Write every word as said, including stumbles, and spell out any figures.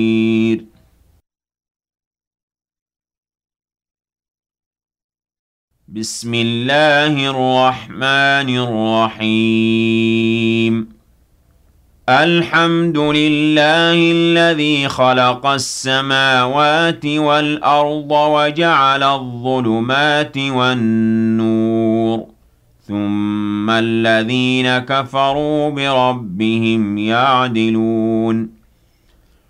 بسم الله الرحمن الرحيم الحمد لله الذي خلق السماوات والأرض وجعل الظلمات والنور ثم الذين كفروا بربهم يعدلون